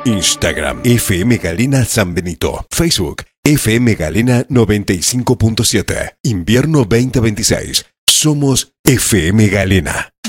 Instagram FM Galena San Benito. Facebook FM Galena 95.7. Invierno 2026. Somos FM Galena.